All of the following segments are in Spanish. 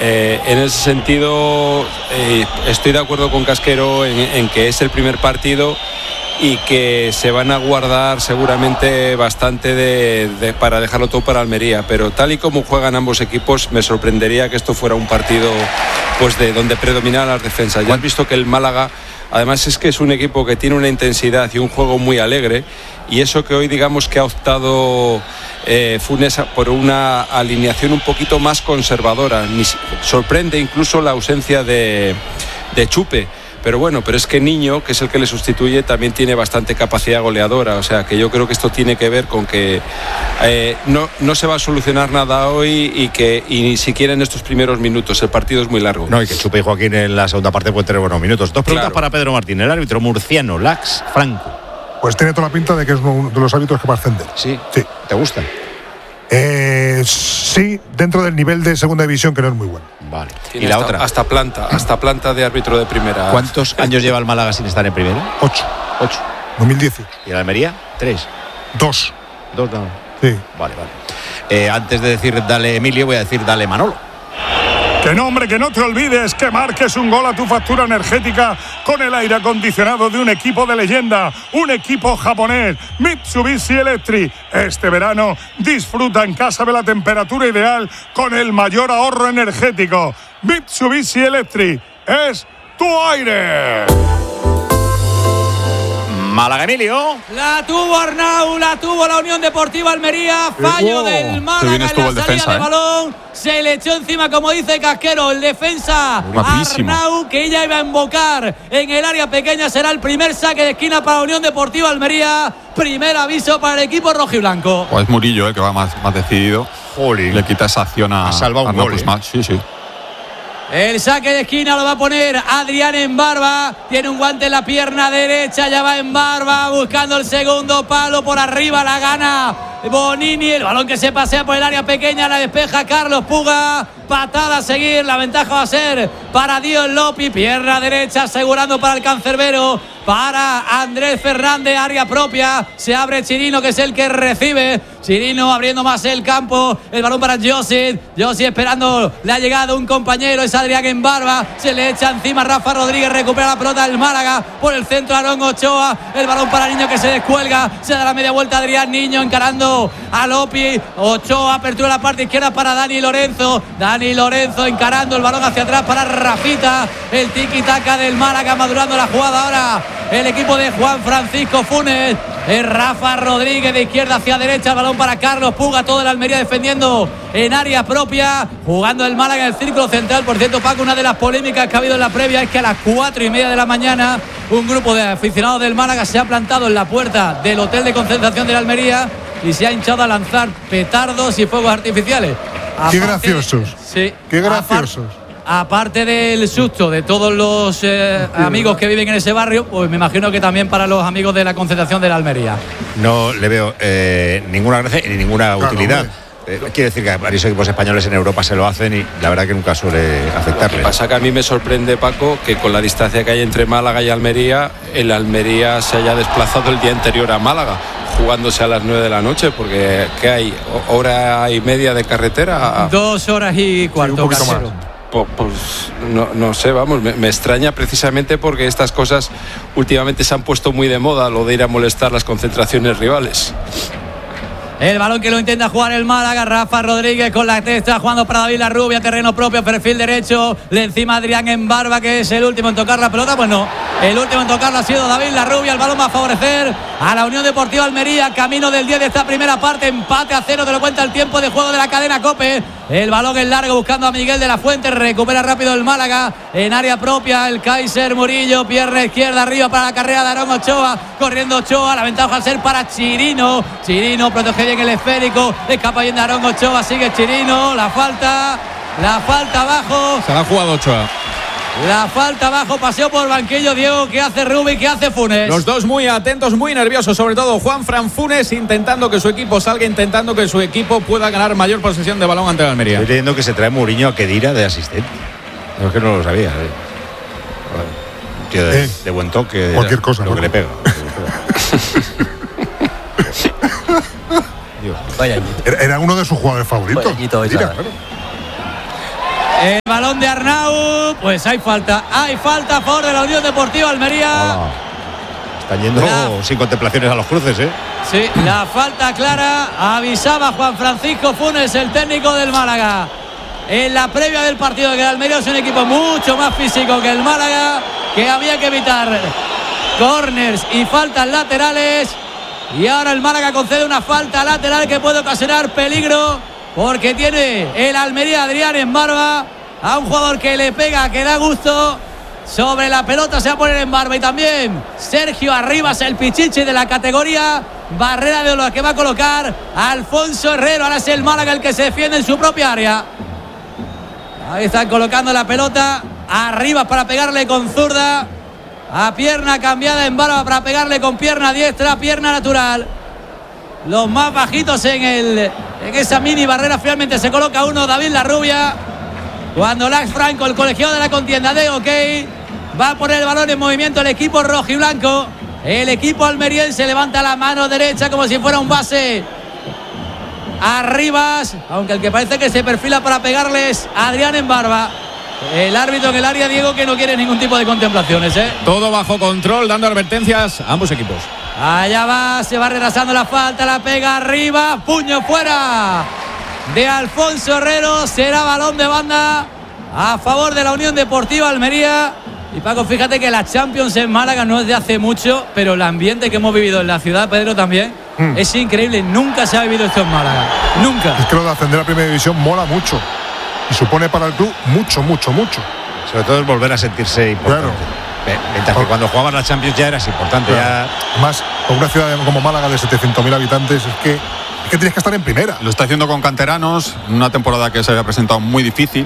En ese sentido estoy de acuerdo con Casquero en que es el primer partido y que se van a guardar seguramente bastante para dejarlo todo para Almería, pero tal y como juegan ambos equipos me sorprendería que esto fuera un partido pues de donde predominan las defensas. Ya has visto que el Málaga además es que es un equipo que tiene una intensidad y un juego muy alegre, y eso que hoy digamos que ha optado Funes por una alineación un poquito más conservadora. Sorprende incluso la ausencia de Chupe. Pero bueno, pero es que Niño, que es el que le sustituye, también tiene bastante capacidad goleadora. O sea, que yo creo que esto tiene que ver con que no se va a solucionar nada hoy y ni siquiera en estos primeros minutos. El partido es muy largo. No, y que Chupe y Joaquín en la segunda parte pueden tener buenos minutos. Dos preguntas para Pedro Martín, el árbitro murciano, Lax Franco. Pues tiene toda la pinta de que es uno de los árbitros que va a ascender. Sí. ¿Te gusta? Sí, dentro del nivel de segunda división, que no es muy bueno. Vale. Tiene ¿Y la otra? Hasta planta de árbitro de primera. ¿Cuántos años lleva el Málaga sin estar en primera? 8. 2018. ¿Y el Almería? 3. 2. 2 no. Sí. Vale. Antes de decir dale Emilio, voy a decir dale Manolo. Que no, hombre, que no te olvides que marques un gol a tu factura energética con el aire acondicionado de un equipo de leyenda, un equipo japonés, Mitsubishi Electric. Este verano disfruta en casa de la temperatura ideal con el mayor ahorro energético. Mitsubishi Electric es tu aire. Málaga, Emilio. La tuvo Arnau, la tuvo la Unión Deportiva Almería. Fallo del Málaga en la salida de balón. Se le echó encima, como dice Casquero, el defensa Arnau, que ella iba a embocar en el área pequeña. Será el primer saque de esquina para la Unión Deportiva Almería. Primer aviso para el equipo rojiblanco. Pues Murillo, que va más decidido. Jolín. Le quita esa acción a salvado un gol. Sí. El saque de esquina lo va a poner Adrián Embarba. Tiene un guante en la pierna derecha. Ya va Embarba buscando el segundo palo. Por arriba la gana Bonini. El balón que se pasea por el área pequeña. La despeja Carlos Puga. Patada a seguir. La ventaja va a ser para Dios Lopi. Pierna derecha asegurando para el cancerbero. Para Andrés Fernández, área propia. Se abre Chirino, que es el que recibe. Chirino abriendo más el campo. El balón para Josi esperando la llegada de un compañero. Es Adrián Embarba. Se le echa encima Rafa Rodríguez. Recupera la pelota del Málaga. Por el centro Aarón Ochoa. El balón para Niño, que se descuelga. Se da la media vuelta Adrián Niño encarando a Lopi. Ochoa, apertura la parte izquierda para Dani Lorenzo. Dani Lorenzo encarando el balón hacia atrás para Rafita. El tiki-taka del Málaga madurando la jugada ahora. El equipo de Juan Francisco Funes. Es Rafa Rodríguez de izquierda hacia derecha. El balón para Carlos Puga. Todo el Almería defendiendo en área propia. Jugando el Málaga en el círculo central. Por cierto, Paco, una de las polémicas que ha habido en la previa es que a las 4:30 de la mañana un grupo de aficionados del Málaga se ha plantado en la puerta del hotel de concentración de la Almería y se ha hinchado a lanzar petardos y fuegos artificiales. Qué graciosos. Sí. Qué graciosos. Aparte del susto de todos los amigos que viven en ese barrio, pues me imagino que también para los amigos de la concentración de la Almería. No le veo ninguna gracia ni ninguna utilidad. Quiere decir que varios equipos españoles en Europa se lo hacen y la verdad que nunca suele afectarle. Lo que pasa que a mí me sorprende, Paco, que con la distancia que hay entre Málaga y Almería, el Almería se haya desplazado el día anterior a Málaga, jugándose a las 9 de la noche, porque ¿qué hay? ¿Hora y media de carretera? 2 horas y cuarto. Sí, un poquito más. Pues no sé, vamos, me extraña precisamente porque estas cosas últimamente se han puesto muy de moda, lo de ir a molestar las concentraciones rivales. El balón que lo intenta jugar el Málaga. Rafa Rodríguez con la testa jugando para David Larrubia. Terreno propio, perfil derecho. Le encima Adrián Embarba, que es el último en tocar la pelota. Pues no, el último en tocarla ha sido David Larrubia. El balón va a favorecer a la Unión Deportiva Almería. Camino del 10 de esta primera parte. Empate a 0, te lo cuenta el tiempo de juego de la cadena COPE. El balón es largo buscando a Miguel de la Fuente. Recupera rápido el Málaga en área propia. El Kaiser Murillo, pierna izquierda arriba para la carrera de Aarón Ochoa. Corriendo Ochoa, la ventaja al ser para Chirino. Chirino protege bien el esférico. Escapa bien de Aarón Ochoa. Sigue Chirino. La falta abajo. Se la ha jugado Ochoa. La falta abajo, paseo por banquillo. Diego, ¿qué hace Rubi? ¿Qué hace Funes? Los dos muy atentos, muy nerviosos, sobre todo Juan Fran Funes, intentando que su equipo salga, intentando que su equipo pueda ganar mayor posesión de balón ante la Almería. Estoy leyendo que se trae Mourinho a Kedira de asistente. No, es que no lo sabía. Un tío de buen toque. Cualquier cosa. Lo que le pega. Vaya, era uno de sus jugadores favoritos. Claro. El balón de Arnau, pues hay falta a favor de la Unión Deportiva Almería. Están yendo sin contemplaciones a los cruces, ¿eh? Sí, la falta clara, avisaba Juan Francisco Funes, el técnico del Málaga, en la previa del partido, que el Almería es un equipo mucho más físico que el Málaga, que había que evitar corners y faltas laterales, y ahora el Málaga concede una falta lateral que puede ocasionar peligro, porque tiene el Almería Adrián en barba a un jugador que le pega, que da gusto. Sobre la pelota se va a poner en barba, y también Sergio Arribas, el pichichi de la categoría. Barrera de oro que va a colocar Alfonso Herrero. Ahora es el Málaga el que se defiende en su propia área. Ahí están colocando la pelota. Arribas para pegarle con zurda, a pierna cambiada en barba para pegarle con pierna diestra, pierna natural. Los más bajitos en esa mini barrera. Finalmente se coloca uno, David Larrubia. Cuando Lax Franco, el colegiado de la contienda, de ok, va a poner el balón en movimiento el equipo rojiblanco. El equipo almeriense levanta la mano derecha como si fuera un base. Arribas, aunque el que parece que se perfila para pegarles Adrián en barba. El árbitro en el área, Diego, que no quiere ningún tipo de contemplaciones, ¿eh? Todo bajo control, dando advertencias a ambos equipos. Allá va, se va retrasando la falta, la pega arriba, puño fuera de Alfonso Herrero. Será balón de banda a favor de la Unión Deportiva Almería. Y Paco, fíjate que la Champions en Málaga no es de hace mucho, pero el ambiente que hemos vivido en la ciudad, Pedro, también es increíble. Nunca se ha vivido esto en Málaga, nunca. Es que lo de ascender a Primera División mola mucho y supone para el club mucho. Sobre todo es volver a sentirse importante. Claro. Mientras que cuando jugabas la Champions ya eras importante. Claro. Además, con una ciudad como Málaga de 700.000 habitantes, es que tienes que estar en primera. Lo está haciendo con canteranos, en una temporada que se había presentado muy difícil.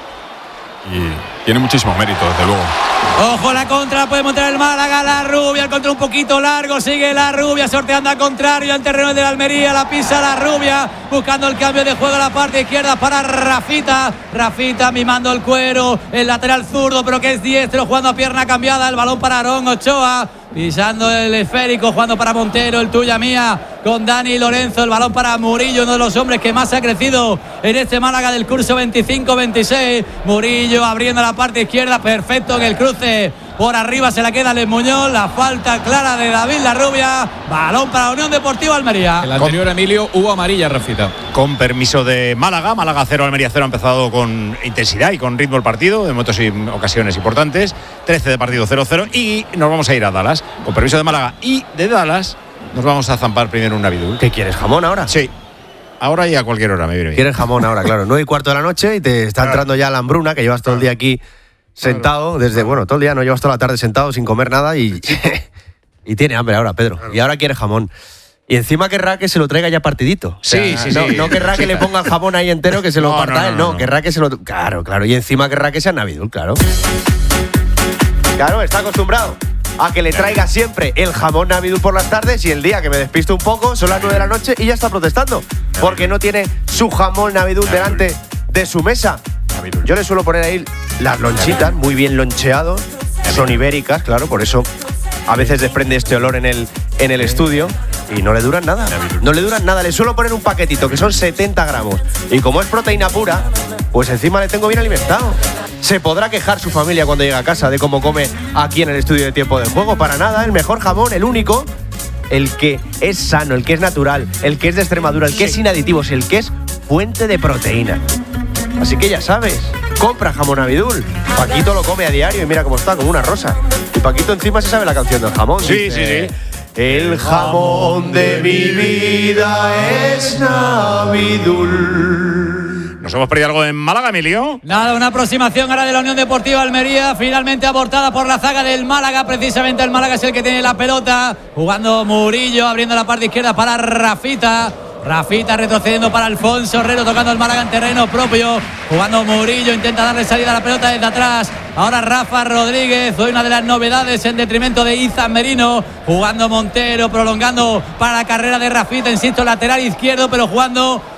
Y tiene muchísimo mérito, desde luego. Ojo, la contra, puede montar el Málaga. La Rubia, el control un poquito largo. Sigue la Rubia, sorteando al contrario en terreno de la Almería. La pisa la Rubia, buscando el cambio de juego a la parte izquierda para Rafita. Rafita mimando el cuero, el lateral zurdo, pero que es diestro, jugando a pierna cambiada. El balón para Aarón Ochoa, pisando el esférico, jugando para Montero, el tuya mía, con Dani Lorenzo. El balón para Murillo, uno de los hombres que más ha crecido en este Málaga del curso 25-26. Murillo abriendo la parte izquierda, perfecto en el cruce. Por arriba se la queda Les Muñoz. La falta clara de David Larrubia. Balón para la Unión Deportiva Almería. El anterior, Emilio, hubo amarilla, Rafita. Con permiso de Málaga. Málaga 0, Almería 0. Ha empezado con intensidad y con ritmo el partido, de momentos y ocasiones importantes. 13 de partido, 0-0. Y nos vamos a ir a Dallas. Con permiso de Málaga y de Dallas, nos vamos a zampar primero un Navidul. ¿Qué quieres, jamón ahora? Sí. Ahora y a cualquier hora me viene bien. Quieres jamón ahora, claro. 9:15 de la noche y te está entrando ya la hambruna, que llevas todo el día aquí sentado, desde, todo el día, no llevas toda la tarde sentado sin comer nada y tiene hambre ahora, Pedro. Y ahora quiere jamón. Y encima querrá que se lo traiga ya partidito. Sí. No querrá que le ponga el jamón ahí entero, que se lo parta él. No, querrá que se lo... Claro. Y encima querrá que sea Navidul, claro. Claro, está acostumbrado a que le traiga siempre el jamón Navidul por las tardes, y el día que me despisto un poco son las 9 de la noche y ya está protestando porque no tiene su jamón Navidul delante de su mesa. Yo le suelo poner ahí las lonchitas, muy bien loncheados, son ibéricas, claro, por eso a veces desprende este olor en el estudio y no le duran nada. No le duran nada, le suelo poner un paquetito que son 70 gramos y como es proteína pura, pues encima le tengo bien alimentado. Se podrá quejar su familia cuando llegue a casa de cómo come aquí en el estudio de Tiempo de Juego. Para nada, el mejor jamón, el único, el que es sano, el que es natural, el que es de Extremadura, el que es sin aditivos, el que es fuente de proteína. Así que ya sabes, compra jamón Navidul. Paquito lo come a diario y mira cómo está, como una rosa. Y Paquito encima se sabe la canción del jamón. Sí. El jamón de mi vida es Navidul. ¿Nos hemos perdido algo en Málaga, Emilio? Nada, una aproximación ahora de la Unión Deportiva Almería, finalmente abortada por la zaga del Málaga. Precisamente el Málaga es el que tiene la pelota, jugando Murillo, abriendo la parte izquierda para Rafita retrocediendo para Alfonso Herrero, tocando el Málaga en terreno propio, jugando Murillo, intenta darle salida a la pelota desde atrás. Ahora Rafa Rodríguez, hoy una de las novedades en detrimento de Izan Merino, jugando Montero, prolongando para la carrera de Rafita, insisto, lateral izquierdo, pero jugando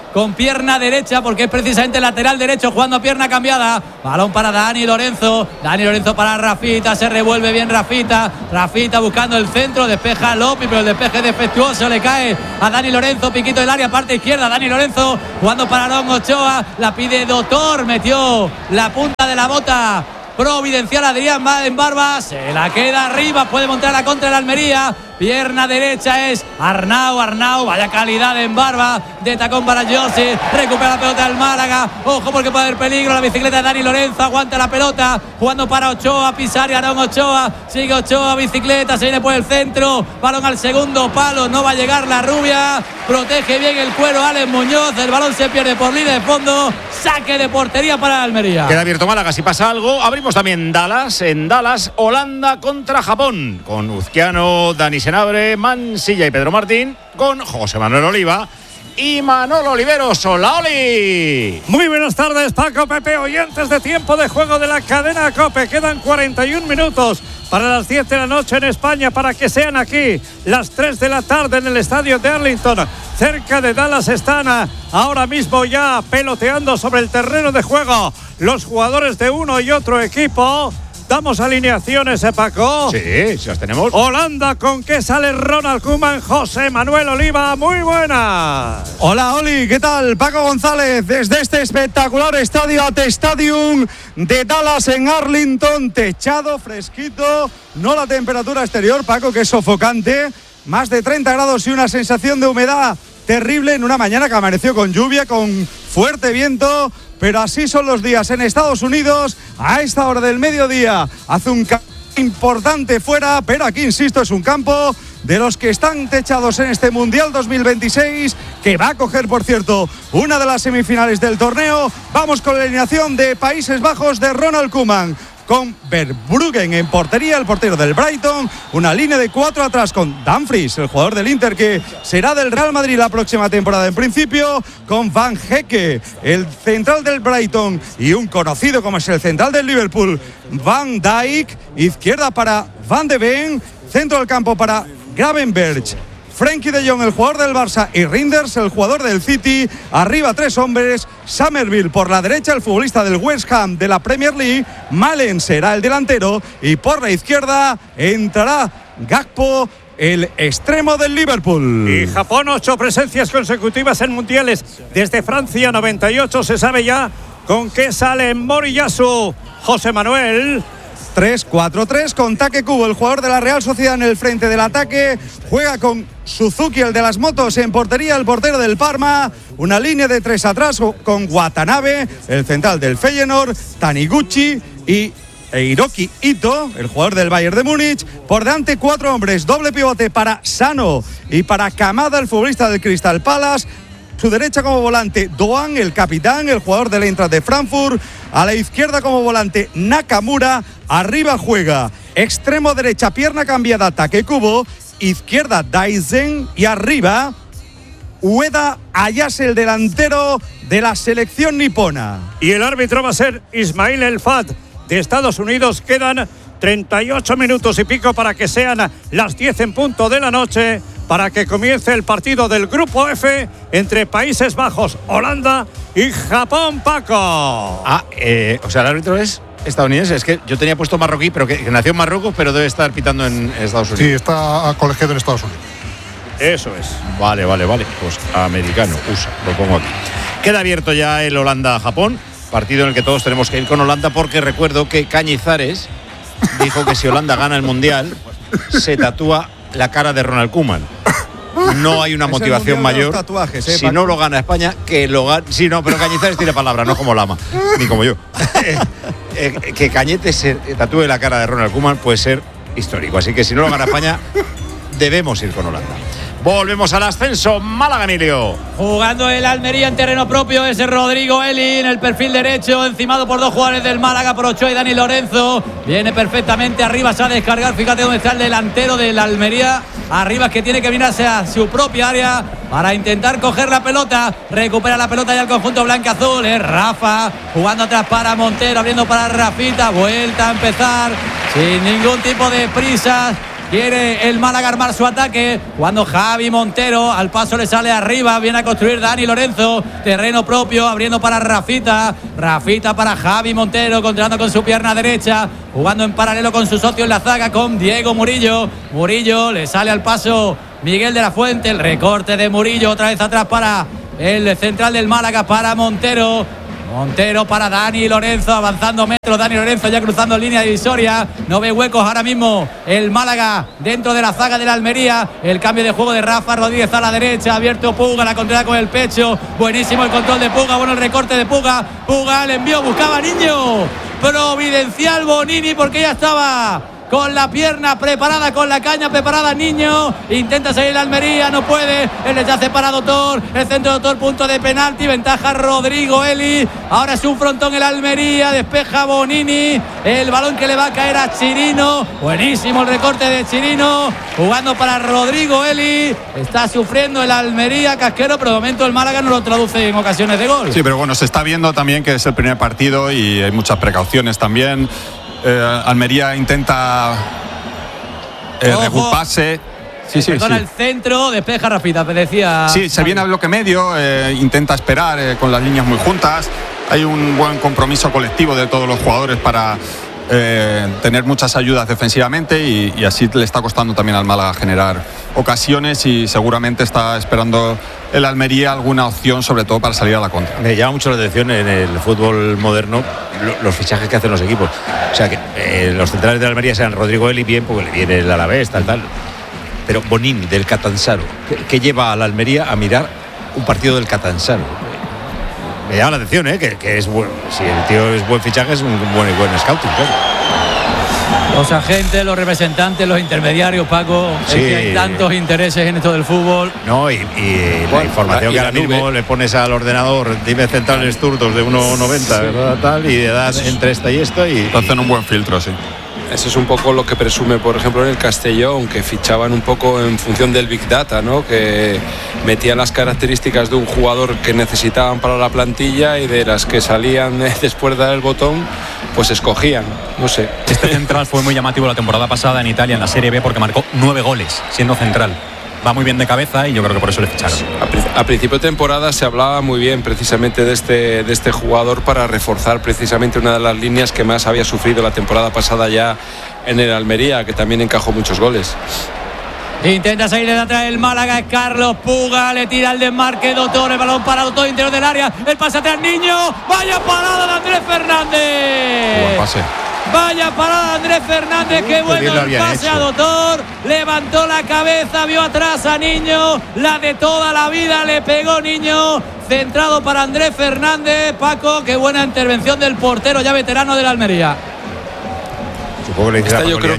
con pierna derecha porque es precisamente lateral derecho jugando a pierna cambiada. Balón para Dani Lorenzo para Rafita, se revuelve bien Rafita buscando el centro, despeja Lopi, pero el despeje defectuoso, le cae a Dani Lorenzo, piquito del área, parte izquierda, Dani Lorenzo jugando para Aarón Ochoa, la pide Doctor, metió la punta de la bota providencial Adrián en Barba, se la queda arriba, puede montar la contra de la Almería. Pierna derecha es Arnau, vaya calidad en Barba, de tacón para Jorsi, recupera la pelota del Málaga, ojo porque puede haber peligro, la bicicleta de Dani Lorenzo, aguanta la pelota, jugando para Ochoa, pisar y Aarón Ochoa, sigue Ochoa, bicicleta, se viene por el centro, balón al segundo palo, no va a llegar la rubia, protege bien el cuero Alex Muñoz, el balón se pierde por línea de fondo, saque de portería para la Almería. Queda abierto Málaga, si pasa algo, abrimos también Dallas, en Dallas, Holanda contra Japón, con Uzquiano, Dani Senabre, Mansilla y Pedro Martín, con José Manuel Oliva y Manolo Oliveros. ¡Hola, Oli! Muy buenas tardes, Paco, Pepe, oyentes de Tiempo de Juego de la cadena COPE. Quedan 41 minutos para las 10 de la noche en España, para que sean aquí las 3 de la tarde en el estadio de Arlington. Cerca de Dallas están ahora mismo ya peloteando sobre el terreno de juego los jugadores de uno y otro equipo. Damos alineaciones, Paco. Sí, las tenemos. Holanda, ¿con qué sale Ronald Koeman? José Manuel Oliva, muy buenas. Hola, Oli, ¿qué tal? Paco González, desde este espectacular estadio AT Stadium de Dallas en Arlington. Techado, fresquito, no la temperatura exterior, Paco, que es sofocante. Más de 30 grados y una sensación de humedad terrible en una mañana que amaneció con lluvia, con fuerte viento. Pero así son los días en Estados Unidos a esta hora del mediodía. Hace un calor importante fuera, pero aquí, insisto, es un campo de los que están techados en este Mundial 2026, que va a coger, por cierto, una de las semifinales del torneo. Vamos con la alineación de Países Bajos de Ronald Koeman, con Verbruggen en portería, el portero del Brighton, una línea de 4 atrás con Dumfries, el jugador del Inter que será del Real Madrid la próxima temporada en principio, con Van Hecke, el central del Brighton, y un conocido como es el central del Liverpool, Van Dijk, izquierda para Van de Ven, centro del campo para Gravenberch, Frenkie de Jong, el jugador del Barça, y Reinders, el jugador del City. Arriba 3 hombres, Summerville por la derecha, el futbolista del West Ham de la Premier League, Malen será el delantero, y por la izquierda entrará Gakpo, el extremo del Liverpool. Y Japón, 8 presencias consecutivas en mundiales desde Francia 98. Se sabe ya con qué sale Moriyasu. José Manuel. 3-4-3 con Take Kubo, el jugador de la Real Sociedad en el frente del ataque. Juega con Suzuki, el de las motos, en portería, el portero del Parma. Una línea de 3 atrás con Watanabe, el central del Feyenoord, Taniguchi y Hiroki Ito, el jugador del Bayern de Múnich. Por delante 4 hombres, doble pivote para Sano y para Kamada, el futbolista del Crystal Palace. Su derecha como volante Doan, el capitán, el jugador del Eintracht de Frankfurt. A la izquierda como volante Nakamura. Arriba juega extremo derecha, pierna cambiada, Take Kubo. Izquierda Daisen y arriba Ueda Ayase, el delantero de la selección nipona. Y el árbitro va a ser Ismail El Fat de Estados Unidos. Quedan 38 minutos y pico para que sean las 10 en punto de la noche, para que comience el partido del Grupo F entre Países Bajos, Holanda y Japón, Paco. O sea, el árbitro es estadounidense. Es que yo tenía puesto marroquí, pero que nació en Marruecos, pero debe estar pitando en Estados Unidos. Sí, está colegiado en Estados Unidos. Eso es. Vale. Pues americano, USA, lo pongo aquí. Queda abierto ya el Holanda-Japón, partido en el que todos tenemos que ir con Holanda, porque recuerdo que Cañizares dijo que si Holanda gana el Mundial, se tatúa la cara de Ronald Koeman. No hay una motivación mayor. Tatuajes, si no lo gana España, que lo gane. Sí, no, pero Cañizares tiene palabra, no como Lama, ni como yo. Que Cañete se tatúe la cara de Ronald Koeman puede ser histórico. Así que si no lo gana España, debemos ir con Holanda. Volvemos al ascenso. Málaga, Emilio. Jugando el Almería en terreno propio es Rodrigo Eli en el perfil derecho, encimado por 2 jugadores del Málaga, por Ochoa y Dani Lorenzo. Viene perfectamente arriba, se va a descargar. Fíjate dónde está el delantero del Almería. Arriba, que tiene que mirarse a su propia área para intentar coger la pelota. Recupera la pelota ya el conjunto blanca-azul. Es Rafa jugando atrás para Montero, abriendo para Rafita. Vuelta a empezar sin ningún tipo de prisas. Quiere el Málaga armar su ataque. Cuando Javi Montero al paso le sale arriba. Viene a construir Dani Lorenzo. Terreno propio, abriendo para Rafita. Rafita para Javi Montero, controlando con su pierna derecha. Jugando en paralelo con su socio en la zaga, con Diego Murillo. Murillo le sale al paso Miguel de la Fuente. El recorte de Murillo, otra vez atrás para el central del Málaga, para Montero. Montero para Dani Lorenzo, avanzando metros. Dani Lorenzo ya cruzando línea divisoria. No ve huecos ahora mismo el Málaga dentro de la zaga de la Almería. El cambio de juego de Rafa Rodríguez a la derecha. Abierto Puga, la controla con el pecho. Buenísimo el control de Puga. Bueno, el recorte de Puga. Puga, el envío, buscaba Niño. Providencial Bonini, porque ya estaba con la pierna preparada, con la caña preparada Niño. Intenta seguir la Almería, no puede. El rechace para Dotor. El centro de Dotor, punto de penalti. Ventaja Rodrigo Eli. Ahora es un frontón el Almería. Despeja Bonini. El balón que le va a caer a Chirino. Buenísimo el recorte de Chirino. Jugando para Rodrigo Eli. Está sufriendo el Almería, Casquero, pero de momento el Málaga no lo traduce en ocasiones de gol. Sí, pero bueno, se está viendo también que es el primer partido y hay muchas precauciones también. Almería intenta reagruparse. Sí, Perdona, el centro, despeja Rafita, decía. Sí, se viene al bloque medio, intenta esperar con las líneas muy juntas. Hay un buen compromiso colectivo de todos los jugadores para tener muchas ayudas defensivamente y así le está costando también al Málaga generar ocasiones y seguramente está esperando el Almería alguna opción, sobre todo para salir a la contra. Me llama mucho la atención en el fútbol moderno los fichajes que hacen los equipos. O sea, que los centrales de la Almería sean Rodrigo Eli, bien, porque le viene el Alavés, tal. Pero Bonini, del Catanzaro, que lleva a la Almería a mirar un partido del Catanzaro. Me llama la atención, que es bueno. Si el tío es buen fichaje, es un buen scouting, claro. Los agentes, los representantes, los intermediarios, Paco, sí. Es que hay tantos intereses en esto del fútbol. No, y la información que ahora mismo le pones al ordenador, dime centrales zurdos de 1,90, ¿verdad? Tal, y de edad entre esta y esta. Y hacen un buen filtro, sí. Eso es un poco lo que presume, por ejemplo, en el Castellón, que fichaban un poco en función del Big Data, ¿no? Que metían las características de un jugador que necesitaban para la plantilla y de las que salían después de dar el botón, pues escogían, no sé. Este central fue muy llamativo la temporada pasada en Italia, en la Serie B, porque marcó 9 goles, siendo central. Va muy bien de cabeza y yo creo que por eso le ficharon. A principio de temporada se hablaba muy bien precisamente de este jugador para reforzar precisamente una de las líneas que más había sufrido la temporada pasada ya en el Almería, que también encajó muchos goles. Intenta salir de atrás el Málaga, es Carlos Puga, le tira el desmarque Dotor, el balón para Dotor, interior del área, el pase atrás Niño, vaya parada de Andrés Fernández. Buen pase. Vaya parada Andrés Fernández, qué bueno el pase a Dotor, levantó la cabeza, vio atrás a Niño, la de toda la vida le pegó Niño, centrado para Andrés Fernández. Paco, qué buena intervención del portero ya veterano de la Almería. Supongo que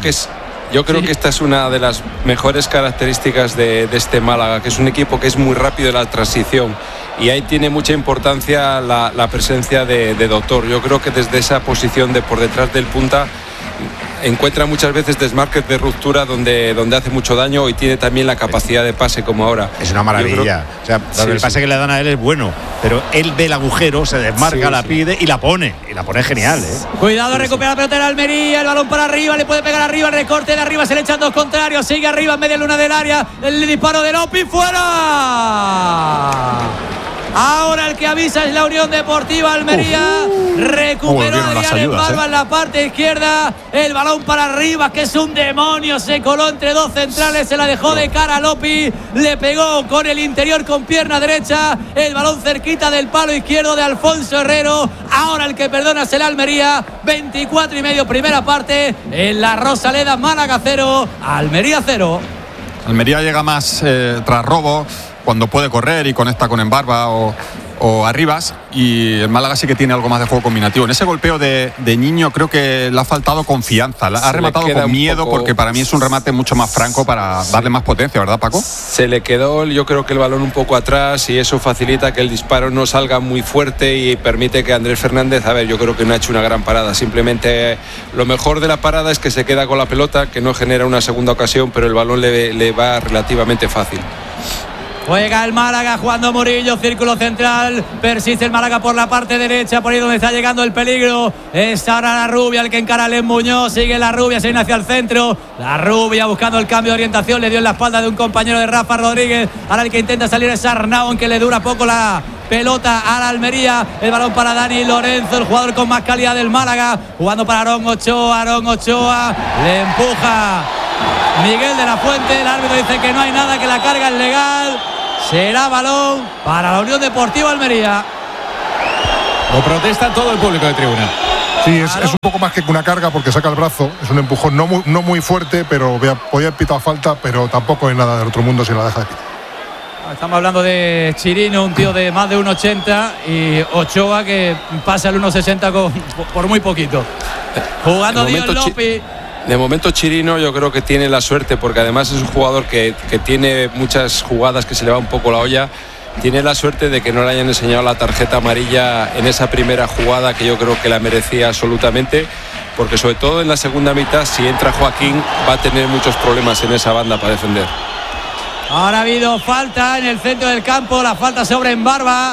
yo creo que esta es una de las mejores características de este Málaga, que es un equipo que es muy rápido en la transición y ahí tiene mucha importancia la presencia de Dotor. Yo creo que desde esa posición de por detrás del punta encuentra muchas veces desmarques de ruptura donde hace mucho daño y tiene también la capacidad de pase como ahora. Es una maravilla. O sea, el pase que le dan a él es bueno, pero él ve el agujero, se desmarca, la pide y la pone genial, Cuidado, recupera la pelota de la Almería, el balón para arriba, le puede pegar arriba, el recorte de arriba, se le echan dos contrarios, sigue arriba en media luna del área, el disparo de Lopi, fuera. Ahora el que avisa es la Unión Deportiva Almería. Recuperó Adrián en Barba en la parte izquierda. El balón para arriba, que es un demonio. Se coló entre dos centrales, se la dejó de cara a Lopi. Le pegó con el interior con pierna derecha. El balón cerquita del palo izquierdo de Alfonso Herrero. Ahora el que perdona es el Almería. 24,5 primera parte. En la Rosaleda, Málaga 0, Almería 0. Almería llega más tras robo, cuando puede correr y conecta con Embarba o Arribas, y el Málaga sí que tiene algo más de juego combinativo. En ese golpeo de Niño creo que le ha faltado confianza, ha rematado con miedo, porque para mí es un remate mucho más franco para darle más potencia, ¿verdad, Paco? Se le quedó, yo creo que el balón un poco atrás y eso facilita que el disparo no salga muy fuerte y permite que Andrés Fernández, yo creo que no ha hecho una gran parada, simplemente lo mejor de la parada es que se queda con la pelota, que no genera una segunda ocasión, pero el balón le va relativamente fácil. Juega el Málaga, jugando Murillo, círculo central. Persiste el Málaga por la parte derecha, por ahí donde está llegando el peligro. Es ahora la Rubia el que encara a Len Muñoz. Sigue la Rubia, se viene hacia el centro. La Rubia buscando el cambio de orientación. Le dio en la espalda de un compañero de Rafa Rodríguez. Ahora el que intenta salir es Arnau, aunque le dura poco la pelota a la Almería. El balón para Dani Lorenzo, el jugador con más calidad del Málaga. Jugando para Aarón Ochoa. Aarón Ochoa le empuja Miguel de la Fuente. El árbitro dice que no hay nada, que la carga es legal. Será balón para la Unión Deportiva Almería. Lo protesta todo el público de tribuna. Sí, es un poco más que una carga porque saca el brazo. Es un empujón no muy fuerte, pero podía haber pitado falta, pero tampoco es nada del otro mundo si la deja de pitar. Estamos hablando de Chirino, un tío de más de 1,80, y Ochoa que pasa el 1,60 por muy poquito. Jugando Dion López. De momento Chirino yo creo que tiene la suerte, porque además es un jugador que tiene muchas jugadas que se le va un poco la olla. Tiene la suerte de que no le hayan enseñado la tarjeta amarilla en esa primera jugada, que yo creo que la merecía absolutamente, porque sobre todo en la segunda mitad, si entra Joaquín, va a tener muchos problemas en esa banda para defender. Ahora ha habido falta en el centro del campo, la falta sobre Embarba.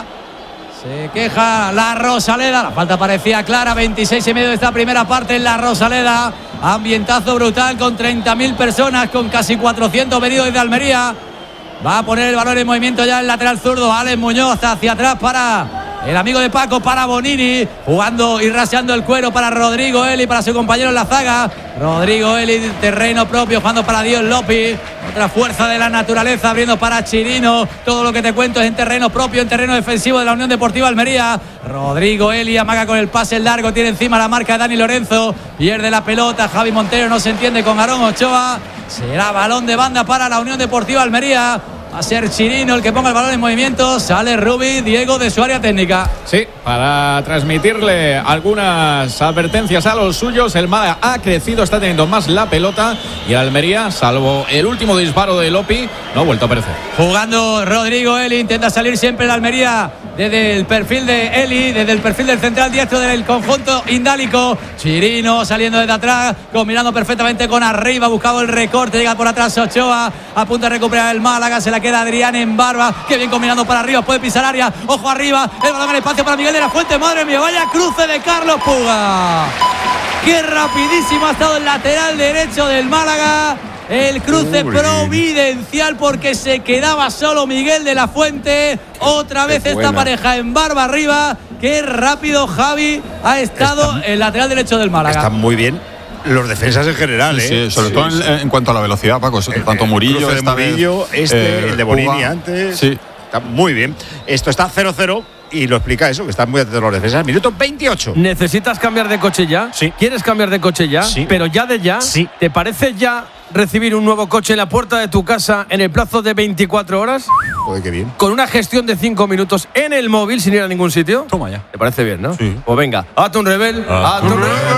Se queja la Rosaleda, la falta parecía clara. 26 y medio de esta primera parte en la Rosaleda. Ambientazo brutal con 30.000 personas, con casi 400 venidos desde Almería. Va a poner el balón en movimiento ya el lateral zurdo, Alex Muñoz, hacia atrás para el amigo de Paco, para Bonini, jugando y raseando el cuero para Rodrigo Eli, para su compañero en la zaga. Rodrigo Eli, terreno propio, jugando para Dion López. Otra fuerza de la naturaleza, abriendo para Chirino. Todo lo que te cuento es en terreno propio, en terreno defensivo de la Unión Deportiva Almería. Rodrigo Eli amaga con el pase largo, tiene encima la marca de Dani Lorenzo. Pierde la pelota, Javi Montero no se entiende con Aarón Ochoa. Será balón de banda para la Unión Deportiva Almería. Va a ser Chirino el que ponga el balón en movimiento. Sale Rubi, Diego de su área técnica. Sí, para transmitirle algunas advertencias a los suyos. El Málaga ha crecido, está teniendo más la pelota. Y el Almería, salvo el último disparo de Lopi, no ha vuelto a aparecer. Jugando Rodrigo Eli, intenta salir siempre el Almería desde el perfil de Eli, desde el perfil del central diestro del conjunto indálico. Chirino saliendo desde atrás, combinando perfectamente con arriba, buscando el recorte, llega por atrás Ochoa, a punto de recuperar el Málaga, se la queda Adrián Embarba, que bien combinando para arriba, puede pisar área, ojo arriba, el balón en el espacio para Miguel de la Fuente. Madre mía, vaya cruce de Carlos Puga. Qué rapidísimo ha estado el lateral derecho del Málaga. El cruce providencial, porque se quedaba solo Miguel de la Fuente. Otra vez esta pareja en barba arriba. Qué rápido, Javi, ha estado el lateral derecho del Málaga. Está muy bien los defensas en general, sí, sobre todo en cuanto a la velocidad, Paco. Tanto Murillo, el de Murillo, el de Bonini antes. Sí. Está muy bien. Esto está 0-0. Y lo explica eso, que están muy atentos los defensas. Minuto 28. ¿Necesitas cambiar de coche ya? Sí. ¿Quieres cambiar de coche ya? Sí. ¿Pero ya de ya? Sí. ¿Te parece ya recibir un nuevo coche en la puerta de tu casa en el plazo de 24 horas? Joder, qué bien. Con una gestión de 5 minutos en el móvil sin ir a ningún sitio. Toma ya. ¿Te parece bien, no? Sí. Pues venga, hazte un Rebel. Hazte un Rebel.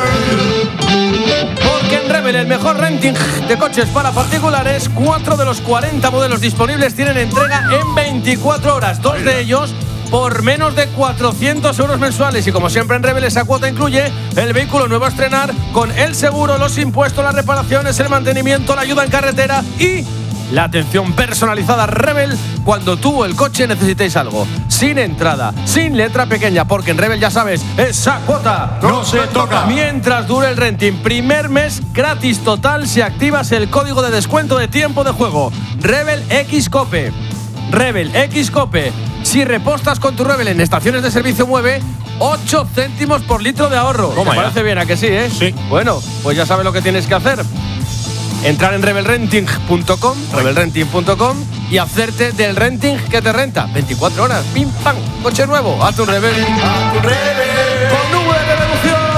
Porque en Rebel, el mejor renting de coches para particulares, 4 de los 40 modelos disponibles tienen entrega en 24 horas. 2 de ellos por menos de 400 euros mensuales. Y como siempre en Rebel, esa cuota incluye el vehículo nuevo a estrenar, con el seguro, los impuestos, las reparaciones, el mantenimiento, la ayuda en carretera y la atención personalizada. Rebel, cuando tú o el coche necesitéis algo. Sin entrada, sin letra pequeña, porque en Rebel, ya sabes, esa cuota no se toca. Mientras dure el renting. Primer mes gratis total si activas el código de descuento de tiempo de juego. Rebel X Cope. Rebel X Cope. Si repostas con tu Rebel en estaciones de servicio, mueve 8 céntimos por litro de ahorro. ¿Te parece bien? ¿A que sí, eh? Sí. Bueno, pues ya sabes lo que tienes que hacer. Entrar en rebelrenting.com, y hacerte del renting que te renta. 24 horas, pim, pam, coche nuevo. Haz un Rebel. Haz un Rebel. Con nube de revolución.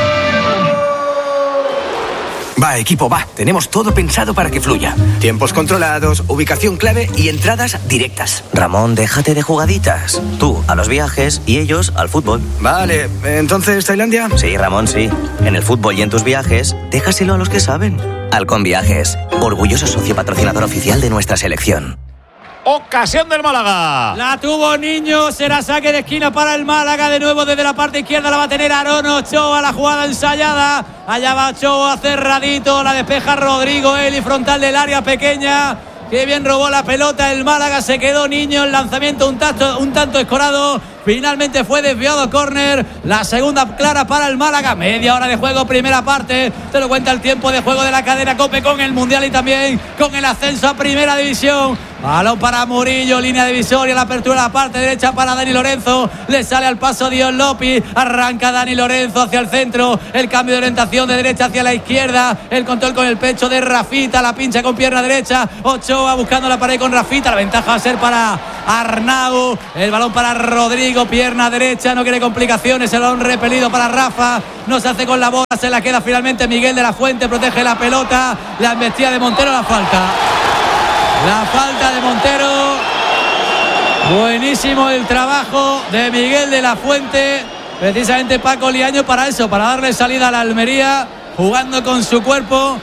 Va, equipo, va. Tenemos todo pensado para que fluya. Tiempos controlados, ubicación clave y entradas directas. Ramón, déjate de jugaditas. Tú a los viajes y ellos al fútbol. Vale, ¿entonces Tailandia? Sí, Ramón, sí. En el fútbol y en tus viajes, déjaselo a los que saben. Halcón Viajes, orgulloso socio patrocinador oficial de nuestra selección. Ocasión del Málaga. La tuvo Niño, será saque de esquina para el Málaga. De nuevo desde la parte izquierda la va a tener Aarón Ochoa, la jugada ensayada. Allá va Ochoa cerradito, la despeja Rodrigo Eli, frontal del área pequeña. Qué bien robó la pelota el Málaga, se quedó Niño, el lanzamiento un tanto escorado. Finalmente fue desviado a córner. La segunda clara para el Málaga. Media hora de juego, primera parte. Te lo cuenta el tiempo de juego de la cadena COPE con el Mundial y también con el ascenso a Primera División. Balón para Murillo, línea divisoria, la apertura a la parte derecha para Dani Lorenzo. Le sale al paso Dion Lopi. Arranca Dani Lorenzo hacia el centro. El cambio de orientación de derecha hacia la izquierda. El control con el pecho de Rafita. La pincha con pierna derecha. Ochoa buscando la pared con Rafita. La ventaja va a ser para Arnau. El balón para Rodrigo. Pierna derecha. No quiere complicaciones. El balón repelido para Rafa. No se hace con la bola. Se la queda finalmente Miguel de la Fuente. Protege la pelota. La embestida de Montero. La falta. La falta de Montero. Buenísimo el trabajo de Miguel de la Fuente. Precisamente Paco Liaño para eso, para darle salida a la Almería, jugando con su cuerpo.